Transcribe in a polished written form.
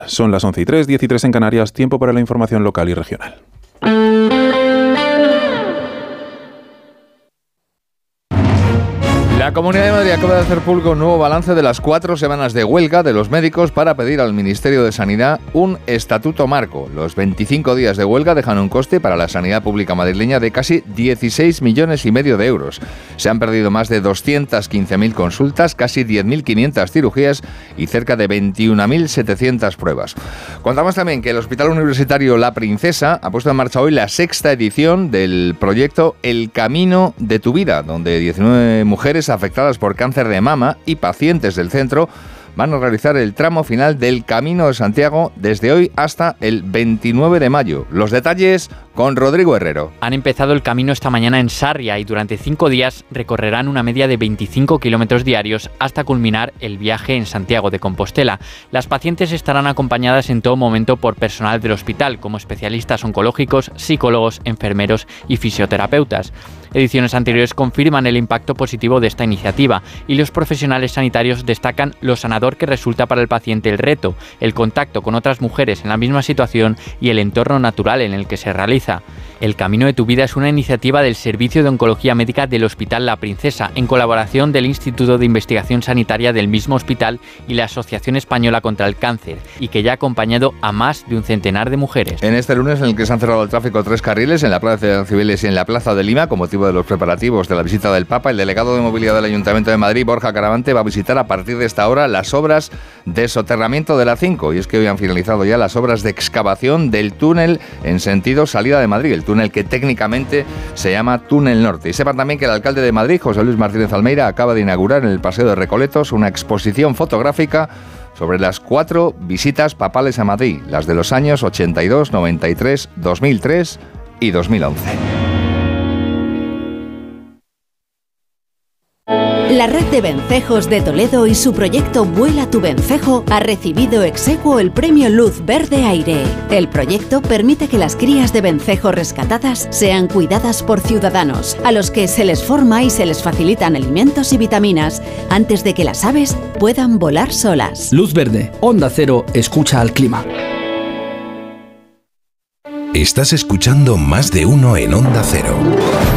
Son las 11:03, 10:03 en Canarias, tiempo para la información local y regional. La Comunidad de Madrid acaba de hacer público un nuevo balance de las 4 semanas de huelga de los médicos para pedir al Ministerio de Sanidad un estatuto marco. Los 25 días de huelga dejan un coste para la sanidad pública madrileña de casi 16,5 millones de euros. Se han perdido más de 215.000 consultas, casi 10.500 cirugías y cerca de 21.700 pruebas. Contamos también que el Hospital Universitario La Princesa ha puesto en marcha hoy la 6ª edición del proyecto El Camino de tu Vida, donde 19 mujeres afectadas por cáncer de mama y pacientes del centro van a realizar el tramo final del Camino de Santiago desde hoy hasta el 29 de mayo. Los detalles con Rodrigo Herrero. Han empezado el camino esta mañana en Sarria y durante 5 días recorrerán una media de 25 kilómetros diarios hasta culminar el viaje en Santiago de Compostela. Las pacientes estarán acompañadas en todo momento por personal del hospital, como especialistas oncológicos, psicólogos, enfermeros y fisioterapeutas. Ediciones anteriores confirman el impacto positivo de esta iniciativa y los profesionales sanitarios destacan lo sanador que resulta para el paciente el reto, el contacto con otras mujeres en la misma situación y el entorno natural en el que se realiza. El Camino de tu Vida es una iniciativa del Servicio de Oncología Médica del Hospital La Princesa, en colaboración del Instituto de Investigación Sanitaria del mismo hospital y la Asociación Española contra el Cáncer, y que ya ha acompañado a más de un centenar de mujeres. En este lunes, en el que se han cerrado el tráfico 3 carriles en la Plaza de Cibeles y en la Plaza de Lima, con motivo de los preparativos de la visita del Papa, el delegado de Movilidad del Ayuntamiento de Madrid, Borja Caravante, va a visitar a partir de esta hora las obras de soterramiento de la 5, y es que hoy han finalizado ya las obras de excavación del túnel en sentido salida de Madrid, el túnel que técnicamente se llama Túnel Norte. Y sepan también que el alcalde de Madrid, José Luis Martínez Almeida, acaba de inaugurar en el Paseo de Recoletos una exposición fotográfica sobre las 4 visitas papales a Madrid, las de los años 82, 93, 2003 y 2011. La red de vencejos de Toledo y su proyecto Vuela tu Vencejo ha recibido ex aequo el premio Luz Verde Aire. El proyecto permite que las crías de vencejo rescatadas sean cuidadas por ciudadanos, a los que se les forma y se les facilitan alimentos y vitaminas antes de que las aves puedan volar solas. Luz Verde, Onda Cero, escucha al clima. Estás escuchando Más de Uno en Onda Cero.